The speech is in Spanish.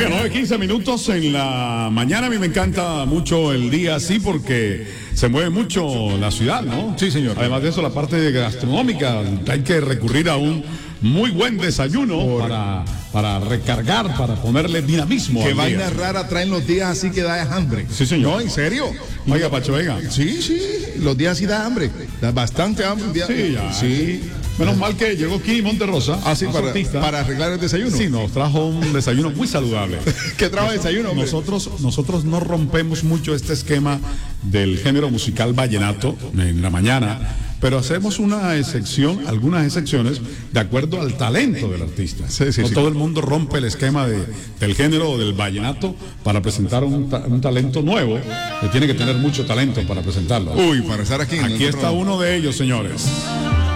Oye, 9:15 minutos en la mañana. A mí me encanta mucho el día así porque se mueve mucho la ciudad, ¿no? Sí, señor. Además de eso, la parte gastronómica, hay que recurrir a un muy buen desayuno para recargar, para ponerle dinamismo. Qué al vaina día. rara traen los días así que da hambre. Sí, señor. No, en serio. Oiga, Pacho, venga. Sí, los días sí da hambre. Da bastante hambre. Sí, ya. Sí. Menos mal que llegó aquí Monterrosa, Así para arreglar el desayuno. Sí, nos trajo un desayuno muy saludable. ¿Qué trajo el desayuno, hombre? Nosotros no rompemos mucho este esquema del género musical vallenato en la mañana, pero hacemos una excepción, algunas excepciones, de acuerdo al talento del artista. No todo el mundo rompe el esquema del género del vallenato para presentar un talento nuevo, que tiene que tener mucho talento para presentarlo. Uy, para estar aquí. Aquí está uno de ellos, señores.